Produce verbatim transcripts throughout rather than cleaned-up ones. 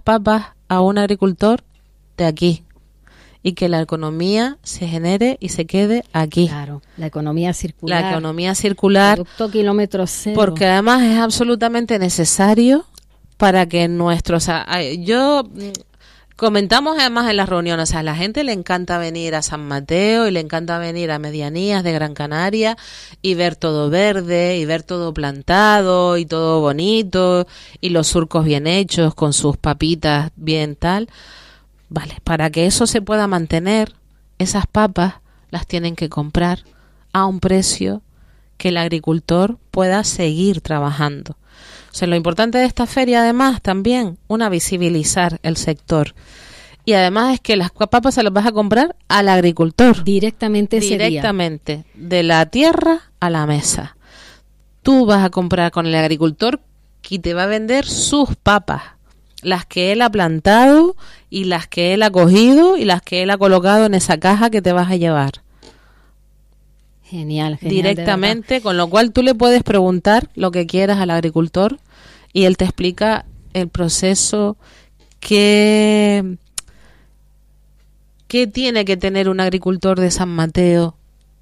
papas a un agricultor de aquí y que la economía se genere y se quede aquí. Claro, la economía circular. La economía circular. Producto kilómetro cero. Porque además es absolutamente necesario para que nuestros... Yo... Comentamos además en las reuniones, a la gente le encanta venir a San Mateo y le encanta venir a Medianías de Gran Canaria y ver todo verde y ver todo plantado y todo bonito y los surcos bien hechos con sus papitas bien tal. Vale, para que eso se pueda mantener, esas papas las tienen que comprar a un precio que el agricultor pueda seguir trabajando. O sea, lo importante de esta feria, además, también, una, visibilizar el sector. Y además es que las papas se las vas a comprar al agricultor. Directamente ese día. Directamente, de la tierra a la mesa. Tú vas a comprar con el agricultor que te va a vender sus papas. Las que él ha plantado y las que él ha cogido y las que él ha colocado en esa caja que te vas a llevar. Genial, genial. Directamente, con lo cual tú le puedes preguntar lo que quieras al agricultor y él te explica el proceso que, que tiene que tener un agricultor de San Mateo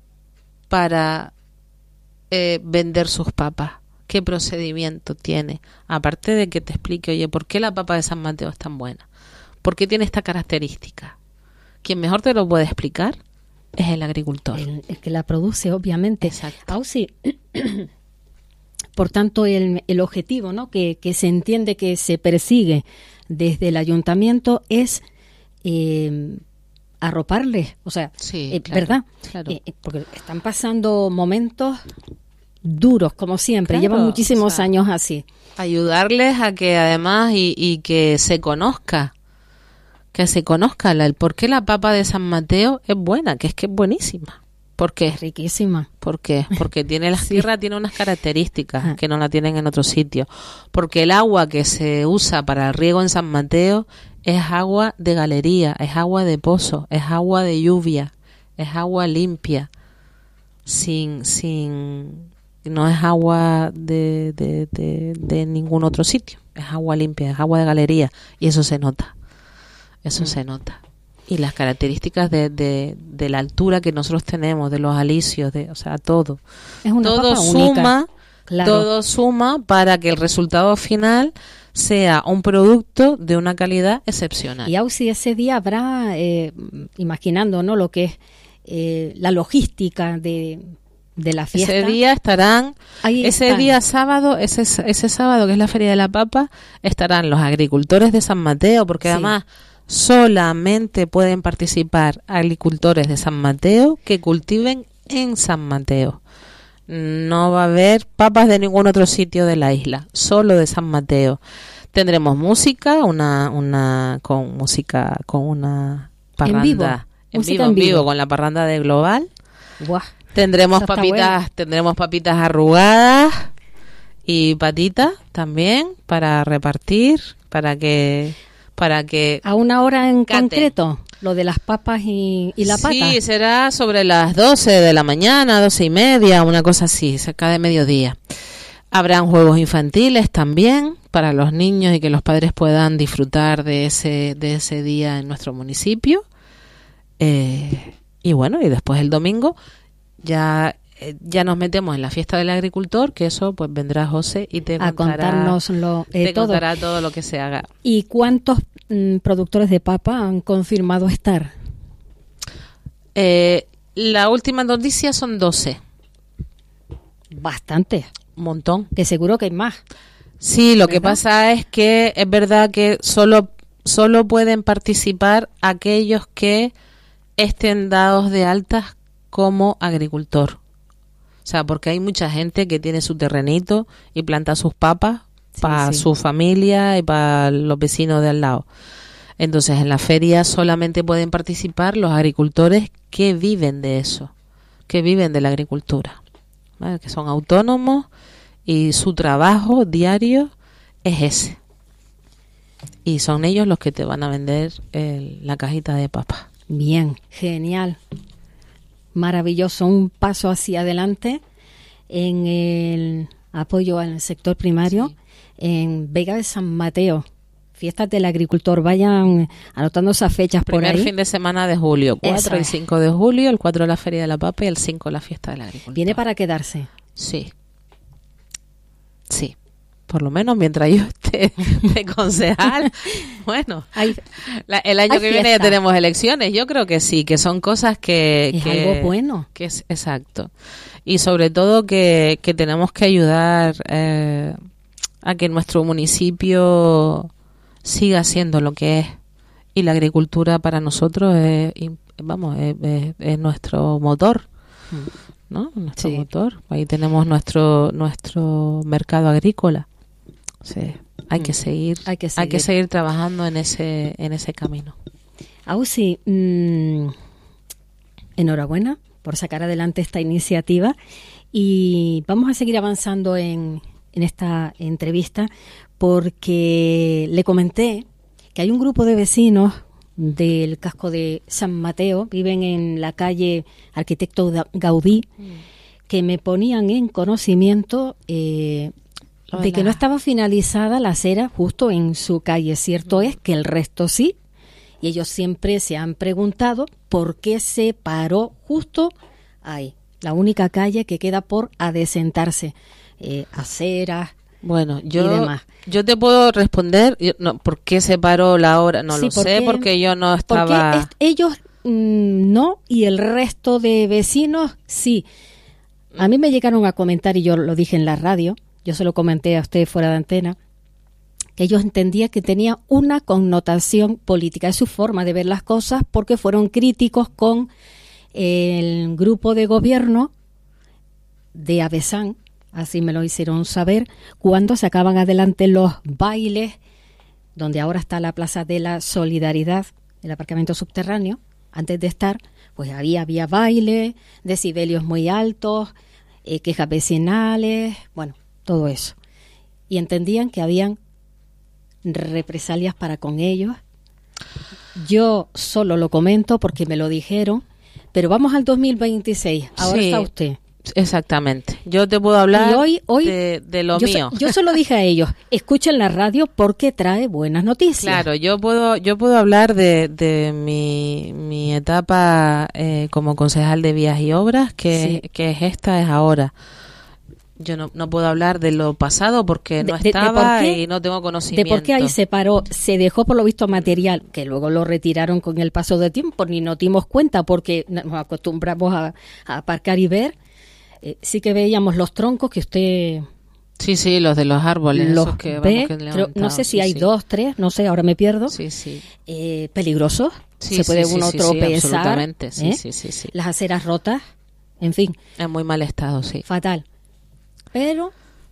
para eh, vender sus papas. ¿Qué procedimiento tiene? Aparte de que te explique, oye, ¿por qué la papa de San Mateo es tan buena? ¿Por qué tiene esta característica? Quien mejor te lo puede explicar es el agricultor. El, el que la produce, obviamente. Exacto. Ausi, por tanto, el, el objetivo, ¿no?, que, que se entiende que se persigue desde el ayuntamiento es eh, arroparles, o sea, sí, eh, claro, ¿verdad? Claro. Eh, porque están pasando momentos duros, como siempre, Claro, llevan muchísimos o sea, años así. Ayudarles a que además y, y que se conozca, que se conozca la, el por qué la papa de San Mateo es buena, que es que es buenísima. ¿Por qué? Es riquísima. ¿Por qué? Porque tiene la Sí. tierra tiene unas características Ajá. que no la tienen en otro sitio. Porque el agua que se usa para el riego en San Mateo es agua de galería, es agua de pozo, es agua de lluvia, es agua limpia, sin sin no es agua de, de, de, de ningún otro sitio, es agua limpia, es agua de galería y eso se nota, eso mm. se nota. Y las características de, de, de la altura que nosotros tenemos, de los alisios, de, o sea, todo. Es una todo papa suma, única. Claro. Todo suma para que el resultado final sea un producto de una calidad excepcional. Y Ausi, ese día habrá, eh, imaginando, ¿no?, lo que es eh, la logística de, de la fiesta. Ese día estarán, Ahí ese están. día sábado, ese, ese sábado que es la Feria de la Papa, estarán los agricultores de San Mateo, porque sí. además solamente pueden participar agricultores de San Mateo que cultiven en San Mateo. No va a haber papas de ningún otro sitio de la isla, solo de San Mateo. Tendremos música, una una con música con una parranda en vivo, en música vivo, en en vivo, vivo con la parranda de Global. Buah, tendremos eso está papitas, bueno. tendremos papitas arrugadas y patitas también para repartir, para que para que a una hora en cante. concreto, lo de las papas y, y la pata. Sí, será sobre las doce de la mañana, doce y media, una cosa así, cerca de mediodía. Habrán juegos infantiles también para los niños y que los padres puedan disfrutar de ese de ese día en nuestro municipio. Eh, y bueno, y después el domingo ya eh, ya nos metemos en la fiesta del agricultor, que eso pues vendrá José y te a contará, contarnos lo, eh, te todo. contará todo lo que se haga. ¿Y cuántos mm, productores de papa han confirmado estar? Eh, la última noticia son doce. Bastante. Un montón. Que seguro que hay más. Sí, lo ¿verdad? que pasa es que es verdad que solo, solo pueden participar aquellos que estén dados de altas como agricultor. O sea, porque hay mucha gente que tiene su terrenito y planta sus papas Sí, para sí. su familia y para los vecinos de al lado. Entonces, en la feria solamente pueden participar los agricultores que viven de eso, que viven de la agricultura, ¿vale? Que son autónomos y su trabajo diario es ese. Y son ellos los que te van a vender el, la cajita de papas. Bien, genial. Maravilloso, un paso hacia adelante en el apoyo al sector primario Sí. en Vega de San Mateo. Fiestas del agricultor, vayan anotando esas fechas por ahí. Primer fin de semana de julio, cuatro Eso y cinco de julio, el cuatro la Feria de la Papa y el cinco la Fiesta del Agricultor. ¿Viene para quedarse? Sí. Sí. Por lo menos mientras yo esté de concejal. Bueno, hay, la, el año que fiesta. viene ya tenemos elecciones. Yo creo que sí, que son cosas que... Es que, algo bueno. Que es, exacto. Y sobre todo que, que tenemos que ayudar eh, a que nuestro municipio siga siendo lo que es. Y la agricultura para nosotros es, vamos, es, es, es nuestro motor, ¿no? Nuestro sí. motor. Ahí tenemos nuestro nuestro mercado agrícola. Sí. Hay que seguir, hay que seguir, hay que seguir trabajando en ese en ese camino. Ausi, mmm, enhorabuena por sacar adelante esta iniciativa y vamos a seguir avanzando en, en esta entrevista porque le comenté que hay un grupo de vecinos del casco de San Mateo, viven en la calle Arquitecto Gaudí, mm. que me ponían en conocimiento eh, de que no estaba finalizada la acera justo en su calle. Cierto mm. es que el resto sí, y ellos siempre se han preguntado por qué se paró justo ahí, la única calle que queda por adecentarse, eh, aceras. Bueno, yo yo te puedo responder yo, no, por qué se paró la hora, no sí, lo sé, porque yo no estaba... Porque es, ellos mmm, no, y el resto de vecinos sí. A mí me llegaron a comentar, y yo lo dije en la radio, yo se lo comenté a usted fuera de antena, que ellos entendían que tenía una connotación política, es su forma de ver las cosas, porque fueron críticos con el grupo de gobierno de Avesán, así me lo hicieron saber, cuando sacaban adelante los bailes, donde ahora está la Plaza de la Solidaridad, el aparcamiento subterráneo. Antes de estar, pues había, había baile, decibelios muy altos, eh, quejas vecinales, bueno, todo eso. Y entendían que habían represalias para con ellos. Yo solo lo comento porque me lo dijeron, pero vamos al dos mil veintiséis, ahora sí. Está usted. Exactamente. Yo te puedo hablar y hoy, hoy, de, de lo yo mío. So, yo solo dije a ellos, escuchen la radio porque trae buenas noticias. Claro, yo puedo yo puedo hablar de, de mi, mi etapa eh, como concejal de vías y obras, que, sí. que es esta, es ahora. Yo no, no puedo hablar de lo pasado porque no de, estaba de, de y no tengo conocimiento. De por qué ahí se paró, se dejó por lo visto material, que luego lo retiraron con el paso del tiempo, ni nos dimos cuenta porque nos acostumbramos a, a aparcar y ver. Eh, sí que veíamos los troncos que usted... Sí, sí, los de los árboles. Los esos que, ve, vamos, que creo, no sé si sí, hay sí. dos, tres, no sé, ahora me pierdo. Sí, sí. Eh, peligrosos, sí, se puede sí, uno sí, tropezar. Sí, absolutamente, sí, ¿eh? sí, sí, sí. Las aceras rotas, en fin. En muy mal estado, sí. Fatal. Pero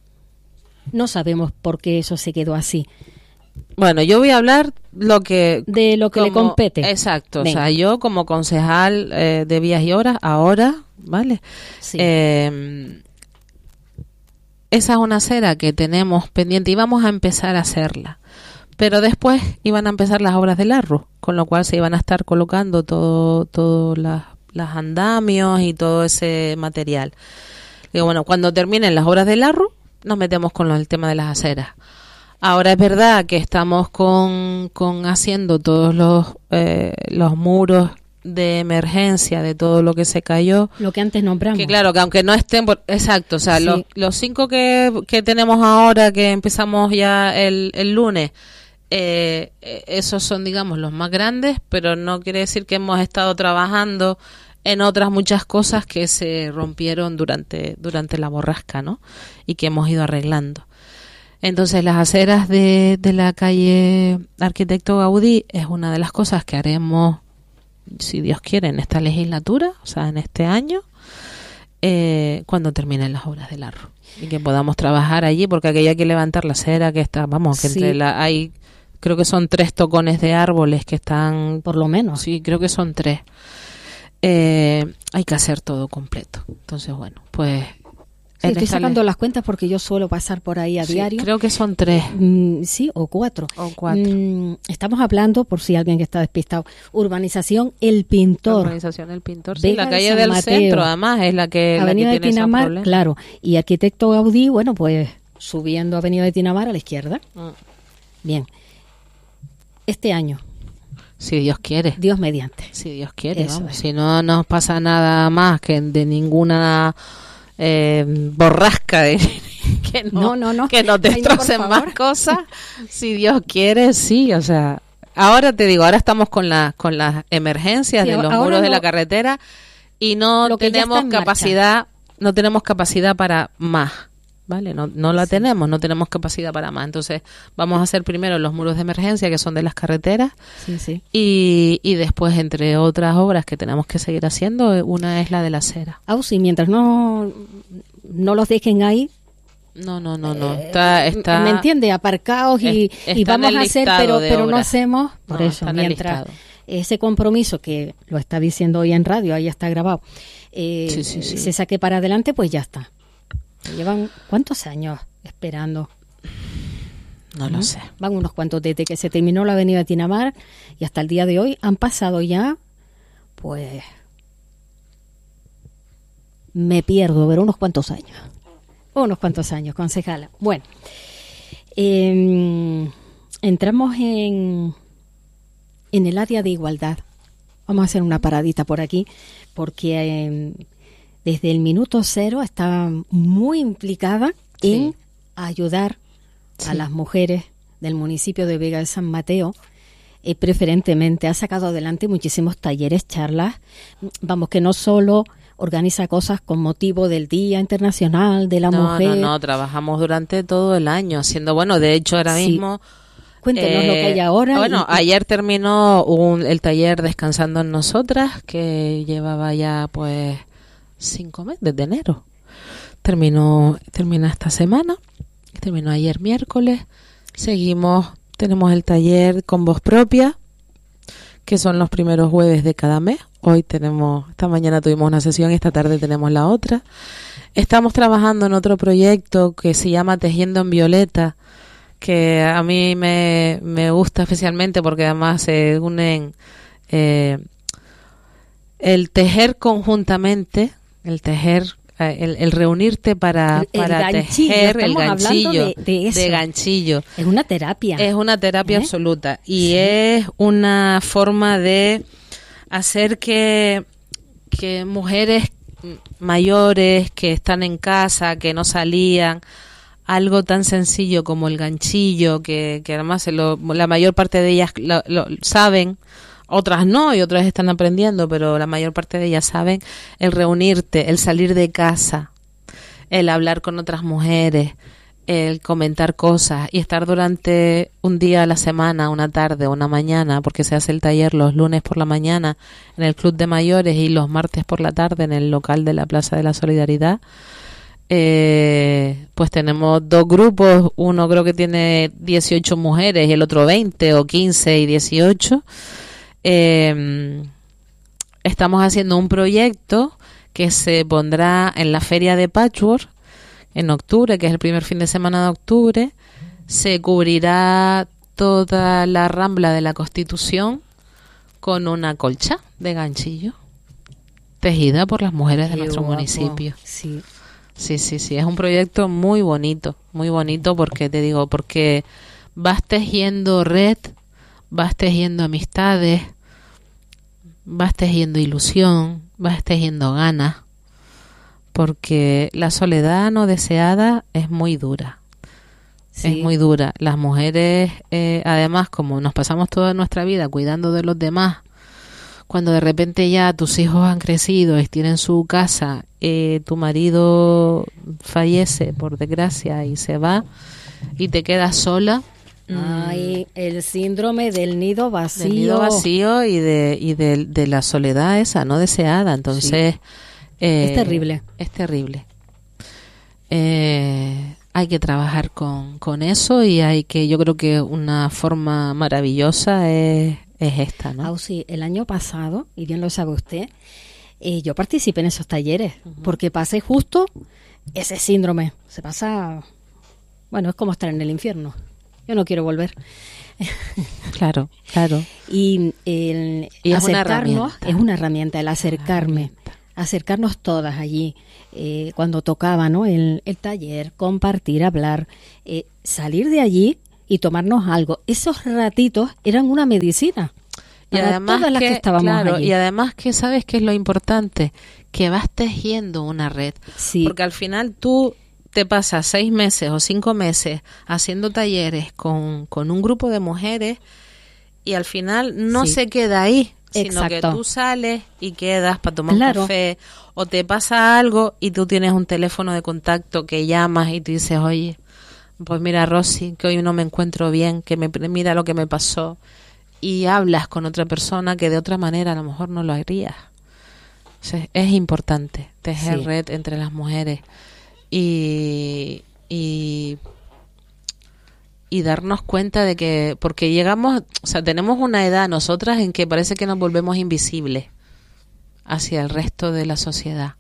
no sabemos por qué eso se quedó así. Bueno, yo voy a hablar lo que de lo que como, le compete. Exacto, Venga. O sea, yo como concejal eh, de vías y obras ahora, ¿vale? Sí. Eh, esa es una acera que tenemos pendiente y vamos a empezar a hacerla. Pero después iban a empezar las obras del Arro, con lo cual se iban a estar colocando todo, todo las, las andamios y todo ese material. Digo, bueno, cuando terminen las obras del Arro, nos metemos con lo, el tema de las aceras. Ahora es verdad que estamos con, con haciendo todos los, eh, los muros de emergencia de todo lo que se cayó. Lo que antes nombramos. Que claro, que aunque no estén... Por, exacto, o sea, sí. los, los cinco que, que tenemos ahora, que empezamos ya el, el lunes, eh, esos son, digamos, los más grandes, pero no quiere decir que hemos estado trabajando en otras muchas cosas que se rompieron durante, durante la borrasca, ¿no? Y que hemos ido arreglando. Entonces, las aceras de, de la calle Arquitecto Gaudí es una de las cosas que haremos, si Dios quiere, en esta legislatura, o sea, en este año, eh, cuando terminen las obras del Arro. Y que podamos trabajar allí, porque aquí hay que levantar la acera que está, vamos, que sí. entre la hay, creo que son tres tocones de árboles que están... Por lo menos. Sí, creo que son tres. Eh, hay que hacer todo completo. Entonces, bueno, pues... Sí, estoy sacando le... las cuentas porque yo suelo pasar por ahí a sí, diario. Creo que son tres. Mm, sí, o cuatro. O cuatro. Mm, estamos hablando, por si alguien que está despistado, Urbanización El Pintor. Urbanización El Pintor, sí, Vega la calle de del Mateo. centro, además, es la que, Avenida la que de tiene Tinamar, esos problemas. claro. Y Arquitecto Gaudí, bueno, pues subiendo Avenida de Tinamar a la izquierda. Mm. Bien. este año. Si Dios quiere. Dios mediante. Si Dios quiere, Eso vamos. es. Si no nos pasa nada más que de ninguna eh, borrasca de que no, No, no, no. que nos Ay, no, por destrocen más favor. cosas. Si Dios quiere, sí, o sea, ahora te digo, ahora estamos con la con las emergencias Sí, de los ahora muros de lo- la carretera y no lo que ya tenemos está en marcha. capacidad, no tenemos capacidad para más. ¿Vale? No, no la Sí. tenemos, no tenemos capacidad para más. Entonces, vamos a hacer primero los muros de emergencia, que son de las carreteras, Sí, sí. y, y después, entre otras obras que tenemos que seguir haciendo, una es la de la acera. Ah, sí, mientras no, no los dejen ahí, No, no, no, no. eh, Está, está, ¿me entiende? Aparcados y, es- y está en vamos el a hacer, listado pero, de pero no obras. hacemos. Por No, eso, está en el mientras listado. ese compromiso que lo está diciendo hoy en radio, ahí está grabado, eh, Sí, sí, sí. se saque para adelante, pues ya está. Llevan cuántos años esperando. No lo sé. Van unos cuantos desde que se terminó la avenida Tinamar y hasta el día de hoy han pasado ya, pues me pierdo, pero unos cuantos años. Unos cuantos años, concejala. Bueno, eh, entramos en, en el área de igualdad. Vamos a hacer una paradita por aquí, porque eh, desde el minuto cero está muy implicada Sí. en ayudar a Sí. las mujeres del municipio de Vega de San Mateo. Eh, preferentemente ha sacado adelante muchísimos talleres, charlas. Vamos, que no solo organiza cosas con motivo del Día Internacional de la No, Mujer. no, no, trabajamos durante todo el año haciendo, bueno, de hecho ahora Sí. mismo... Cuéntenos eh, lo que hay ahora. Bueno, y- y- ayer terminó un, el taller Descansando en Nosotras, que llevaba ya pues cinco meses, desde enero. Terminó, termina esta semana, terminó ayer miércoles. Seguimos, tenemos el taller con voz propia, que son los primeros jueves de cada mes. Hoy tenemos, esta mañana tuvimos una sesión, esta tarde tenemos la otra. Estamos trabajando en otro proyecto que se llama Tejiendo en Violeta, que a mí me, me gusta especialmente porque además se unen eh, el tejer conjuntamente, el tejer, eh, el, el reunirte para, El- el para ganchillo, tejer el estamos hablando ganchillo, de- de eso. ganchillo. Es una terapia. Es una terapia ¿Eh? absoluta y Sí. es una forma de hacer que, que mujeres mayores que están en casa, que no salían, algo tan sencillo como el ganchillo, que, que además se lo- la mayor parte de ellas lo, lo saben, otras no y otras están aprendiendo, pero la mayor parte de ellas saben el reunirte, el salir de casa, el hablar con otras mujeres, el comentar cosas y estar durante un día a la semana, una tarde, una mañana, porque se hace el taller los lunes por la mañana en el Club de Mayores y los martes por la tarde en el local de la Plaza de la Solidaridad. Eh, pues tenemos dos grupos, uno creo que tiene dieciocho mujeres y el otro veinte o quince y dieciocho. Eh, estamos haciendo un proyecto que se pondrá en la feria de Patchwork en octubre, que es el primer fin de semana de octubre. Se cubrirá toda la rambla de la Constitución con una colcha de ganchillo tejida por las mujeres de Qué nuestro guapo. municipio. Sí. Sí, sí, sí, es un proyecto muy bonito, muy bonito porque te digo, porque vas tejiendo red, vas tejiendo amistades, vas tejiendo ilusión, vas tejiendo ganas, porque la soledad no deseada es muy dura, Sí. es muy dura. Las mujeres, eh, además, como nos pasamos toda nuestra vida cuidando de los demás, cuando de repente ya tus hijos han crecido y tienen su casa, eh, tu marido fallece por desgracia y se va y te quedas sola. Ay, el síndrome del nido vacío. Del nido vacío y de y de, de la soledad esa no deseada. Entonces eh, Es terrible. Es terrible. Eh, hay que trabajar con, con eso y hay que, yo creo que una forma maravillosa es, es esta, ¿no? Ausi, el año pasado, y bien lo sabe usted, eh, yo participé en esos talleres porque pasé justo ese síndrome. Se pasa, bueno, es como estar en el infierno. Yo no quiero volver. Claro, claro. Y el Y es una acercarnos, herramienta. es una herramienta, el acercarme, acercarnos todas allí, eh, cuando tocaba, ¿no? el, el taller, compartir, hablar, eh, salir de allí y tomarnos algo. Esos ratitos eran una medicina para y además todas las que, que estábamos claro, allí. Y además que sabes que es lo importante, que vas tejiendo una red. Sí. Porque al final tú te pasas seis meses o cinco meses haciendo talleres con, con un grupo de mujeres y al final no Sí. se queda ahí, sino Exacto. que tú sales y quedas para tomar Claro. un café o te pasa algo y tú tienes un teléfono de contacto que llamas y tú dices, oye, pues mira, Rosy, que hoy no me encuentro bien, que me mira lo que me pasó, y hablas con otra persona que de otra manera a lo mejor no lo harías. O sea, es importante tejer Sí. red entre las mujeres y, y y darnos cuenta de que, porque llegamos, o sea, tenemos una edad nosotras en que parece que nos volvemos invisibles hacia el resto de la sociedad.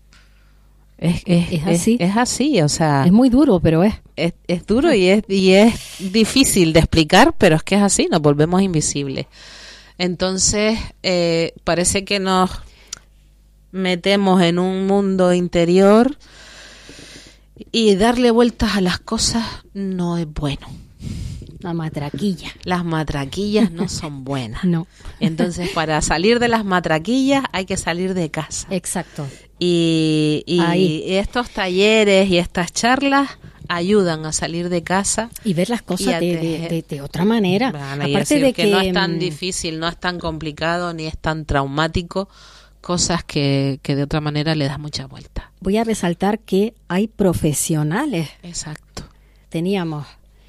Es, es, Es así. Es, es así, o sea, Es muy duro, pero es. es, es duro y es, y es difícil de explicar, pero es que es así, nos volvemos invisibles. Entonces, eh, parece que nos metemos en un mundo interior y darle vueltas a las cosas no es bueno. Una matraquilla. Las matraquillas no son buenas. No. Entonces, para salir de las matraquillas hay que salir de casa. Exacto. Y, y Ahí. estos talleres y estas charlas ayudan a salir de casa Y ver las y cosas a de, de, tejer. de, de otra manera. Bueno, y Aparte decir de que, que no es tan mm, difícil, no es tan complicado, ni es tan traumático, cosas que, que de otra manera le das mucha vuelta. voy a resaltar que hay profesionales. Exacto. Teníamos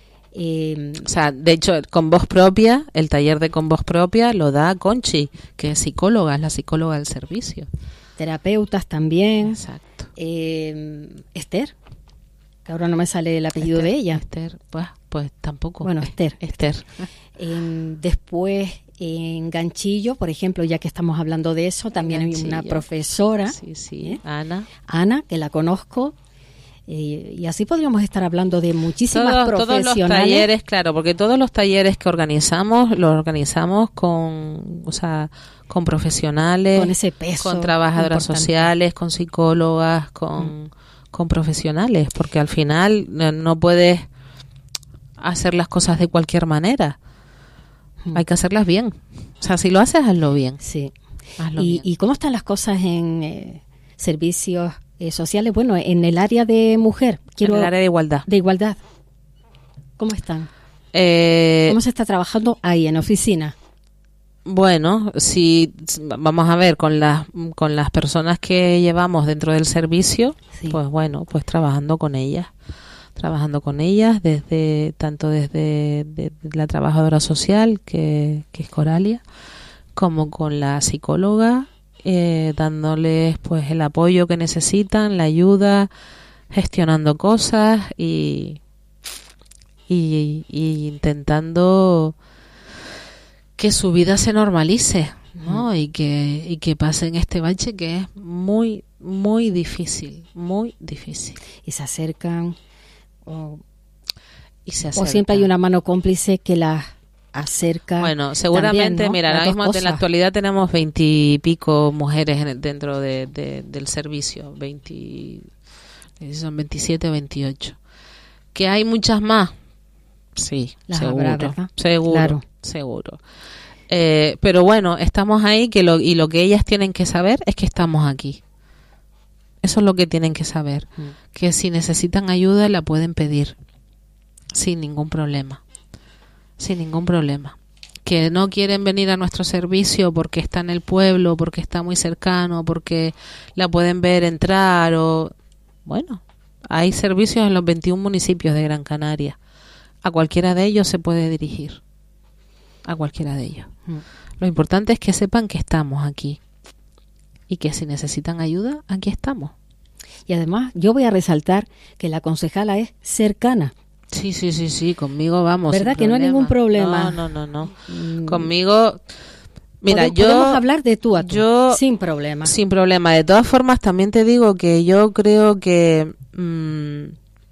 eh, O sea, de hecho, con voz propia, el taller de con voz propia lo da Conchi, que es psicóloga, es la psicóloga del servicio. terapeutas también. Exacto. Eh, Esther, que ahora no me sale el apellido Esther, de ella. Esther, pues, pues tampoco. Bueno, Esther. Esther. Eh, después, en Ganchillo, por ejemplo, ya que estamos hablando de eso, también hay una Ganchillo. profesora, Sí, sí. ¿eh? Ana. Ana, que la conozco. Eh, y así podríamos estar hablando de muchísimas Todos, todos profesionales. los talleres, claro, porque todos los talleres que organizamos, los organizamos con, o sea, con profesionales, Con ese peso con trabajadoras importante. sociales, con psicólogas, con, mm. con profesionales, porque al final no, no puedes hacer las cosas de cualquier manera. Mm. Hay que hacerlas bien. O sea, si lo haces, hazlo bien. Sí. Hazlo ¿Y, bien. ¿Y cómo están las cosas en eh, servicios eh, sociales? Bueno, en el área de mujer. Quiero, en el área de igualdad. De igualdad. ¿Cómo están? Eh, ¿Cómo se está trabajando ahí en oficina? Bueno, si vamos a ver con las con las personas que llevamos dentro del servicio, Sí. pues bueno, pues trabajando con ellas, trabajando con ellas desde tanto desde de, de la trabajadora social que, que es Coralia, como con la psicóloga, eh, dándoles pues el apoyo que necesitan, la ayuda, gestionando cosas y y, y intentando que su vida se normalice, ¿no? Mm. Y que y que pasen este bache que es muy muy difícil, muy difícil. Y se acercan o, y se acercan. o siempre hay una mano cómplice que las acerca. Bueno, seguramente, también, ¿no? mira, Las ahora mismo dos en la cosas. actualidad tenemos veintipico mujeres en el, dentro de, de, del servicio, veinte, son veintisiete o veintiocho. Que hay muchas más, sí, Las seguro, habrá, ¿verdad? seguro, Claro. seguro. Eh, pero bueno, estamos ahí que lo, y lo que ellas tienen que saber es que estamos aquí. Eso es lo que tienen que saber. Mm. Que si necesitan ayuda la pueden pedir sin ningún problema. Sin ningún problema. Que no quieren venir a nuestro servicio porque está en el pueblo, porque está muy cercano, porque la pueden ver entrar o... Bueno, hay servicios en los veintiún municipios de Gran Canaria. A cualquiera de ellos se puede dirigir. A cualquiera de ellos. Mm. Lo importante es que sepan que estamos aquí. Y que si necesitan ayuda, aquí estamos. Y además, yo voy a resaltar que la concejala es cercana. Sí, sí, sí, sí, conmigo vamos. ¿Verdad que no hay ningún problema? No, no, no, no. Mm. Conmigo, mira, Pod- yo... Podemos hablar de tú a tú, yo, sin problema. Sin problema. De todas formas, también te digo que yo creo que... Mmm,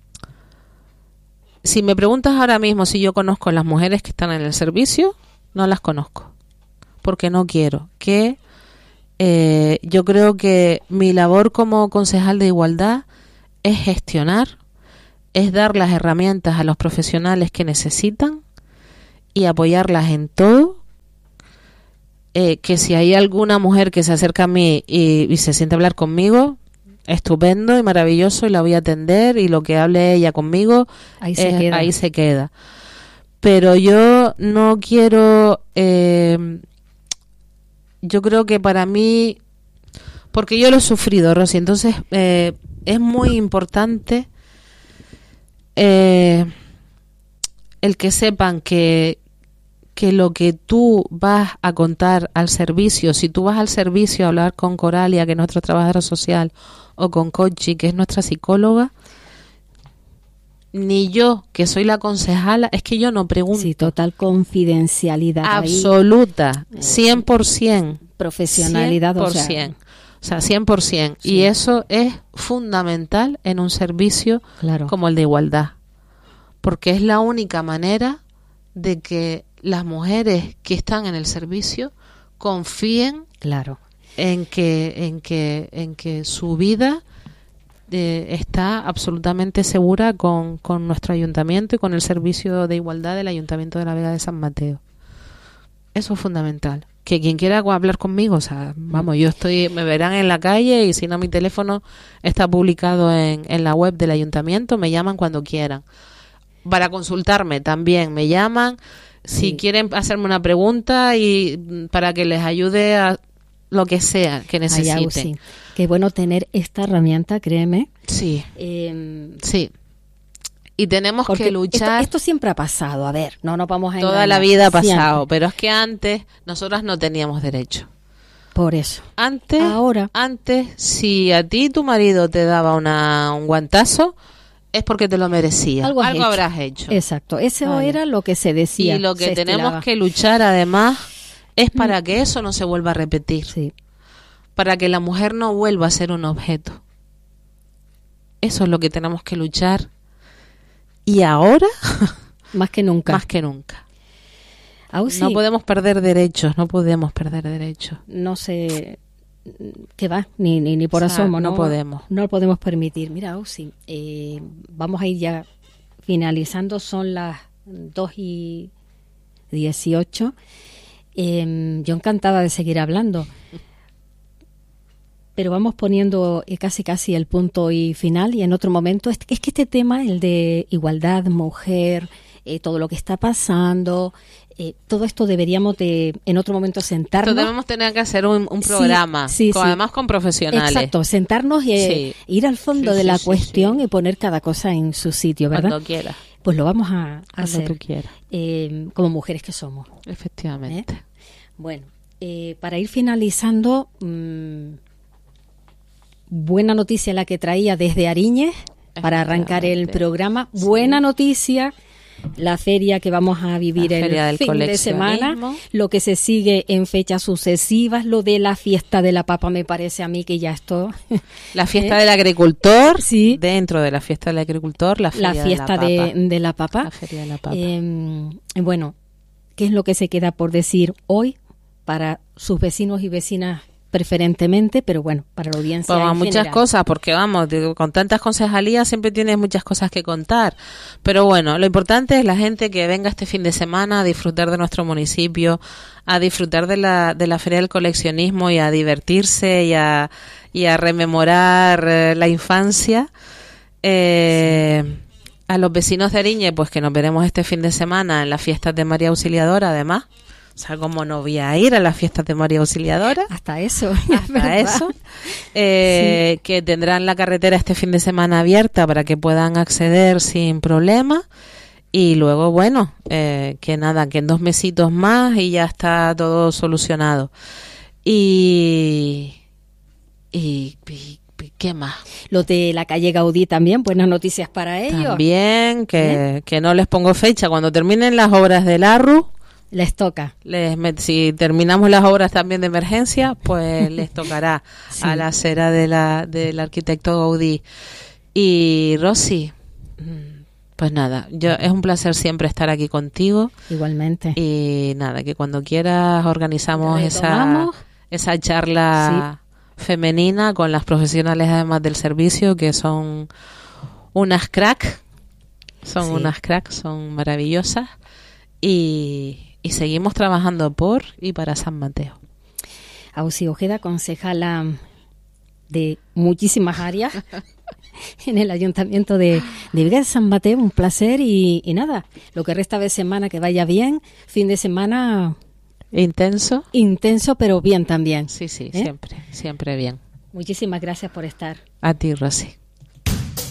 si me preguntas ahora mismo si yo conozco a las mujeres que están en el servicio, no las conozco. Porque no quiero que... Eh, yo creo que mi labor como concejal de igualdad es gestionar es dar las herramientas a los profesionales que necesitan y apoyarlas en todo. Eh, que si hay alguna mujer que se acerca a mí y, y se siente a hablar conmigo, estupendo y maravilloso, y la voy a atender, y lo que hable ella conmigo, ahí se eh, queda. Ahí se queda. Pero yo no quiero, eh, yo creo que para mí, porque yo lo he sufrido, Rosy, entonces eh, es muy importante eh, el que sepan que que lo que tú vas a contar al servicio, si tú vas al servicio a hablar con Coralia, que es nuestra trabajadora social, o con Conchi, que es nuestra psicóloga, ni yo, que soy la concejala, es que yo no pregunto. Sí, total confidencialidad. Absoluta, cien por ciento. Profesionalidad, cien por ciento. O sea, cien por ciento. Sí. Y eso es fundamental en un servicio claro. como el de igualdad. Porque es la única manera de que las mujeres que están en el servicio confíen claro. en que en que en que su vida eh, está absolutamente segura con, con nuestro ayuntamiento y con el servicio de igualdad del Ayuntamiento de la Vega de San Mateo. Eso es fundamental. Que quien quiera hablar conmigo, o sea, vamos, yo estoy, me verán en la calle, y si no, mi teléfono está publicado en, en la web del ayuntamiento, me llaman cuando quieran. Para consultarme también me llaman, si sí. quieren hacerme una pregunta y para que les ayude a lo que sea que necesiten. Ay, sí. Qué bueno tener esta herramienta, créeme. Sí, eh, sí. Y tenemos que luchar. Esto, esto siempre ha pasado, a ver, no nos vamos a engañar. Toda la vida ha pasado, siempre. Pero es que antes nosotras no teníamos derecho. Por eso. Antes, ahora, antes si a ti tu marido te daba una, un guantazo, es porque te lo merecías. Algo, Algo hecho. habrás hecho. Exacto, eso vale. Era lo que se decía. Y lo que tenemos estilaba. que luchar además es para mm. que eso no se vuelva a repetir. Sí. Para que la mujer no vuelva a ser un objeto. Eso es lo que tenemos que luchar. Y ahora, más que nunca. Más que nunca. Aún sí. No podemos perder derechos, no podemos perder derechos. No sé qué va, ni, ni, ni por o sea, asomo. No, no podemos. No lo podemos permitir. Mira, Ausi, eh, vamos a ir ya finalizando, son las dos y dieciocho. Eh, yo encantada de seguir hablando. Pero vamos poniendo casi casi el punto y final, y en otro momento es, es que este tema, el de igualdad, mujer, eh, todo lo que está pasando, eh, todo esto deberíamos de en otro momento sentarnos. Esto debemos tener que hacer un, un programa, sí, sí, con, sí. además con profesionales. Exacto, sentarnos y eh, sí. ir al fondo sí, de la sí, cuestión sí. y poner cada cosa en su sitio, ¿verdad? Cuando quiera. Pues lo vamos a, a Cuando hacer tú quieras. Eh, como mujeres que somos. Efectivamente. ¿Eh? Bueno, eh, para ir finalizando... Mmm, buena noticia la que traía desde Ariñez para arrancar el programa. Sí. Buena noticia la feria que vamos a vivir la el fin de semana, lo que se sigue en fechas sucesivas, lo de la fiesta de la papa me parece a mí que ya esto... La fiesta ¿Eh? del agricultor, sí. dentro de la fiesta del agricultor, la, feria la fiesta de la, de, de la papa. La feria de la papa. Eh, bueno, ¿qué es lo que se queda por decir hoy para sus vecinos y vecinas preferentemente, pero bueno, para la audiencia pues en muchas general. Cosas, porque vamos, digo, con tantas concejalías siempre tienes muchas cosas que contar, pero bueno, lo importante es la gente que venga este fin de semana a disfrutar de nuestro municipio, a disfrutar de la de la Feria del Coleccionismo y a divertirse y a, y a rememorar eh, la infancia. Eh, sí. A los vecinos de Ariñez, pues que nos veremos este fin de semana en las fiestas de María Auxiliadora, además. O sea, ¿cómo no voy a ir a las fiestas de María Auxiliadora? Hasta eso. Hasta eso. Eh, sí. Que tendrán la carretera este fin de semana abierta para que puedan acceder sin problema. Y luego, bueno, eh, que nada, que en dos mesitos más y ya está todo solucionado. Y... y, y ¿qué más? Lo de la calle Gaudí también, buenas noticias para ellos. También, que, ¿Eh? que no les pongo fecha. Cuando terminen las obras del A R U... Les toca. Les, si terminamos las obras también de emergencia, pues les tocará sí. a la acera de la, del arquitecto Gaudí. Y Rosy, pues nada, yo es un placer siempre estar aquí contigo. Igualmente. Y nada, que cuando quieras organizamos esa, esa charla sí. femenina con las profesionales además del servicio, que son unas crack. Son Sí. unas cracks, son maravillosas y, y seguimos trabajando por y para San Mateo. Auxi Ojeda, concejala de muchísimas áreas en el Ayuntamiento de, de Vigues de San Mateo, un placer y, y nada, lo que resta de semana que vaya bien, fin de semana Intenso. intenso pero bien también. Sí, sí, ¿Eh? siempre, siempre bien. Muchísimas gracias por estar. A ti, Rosy.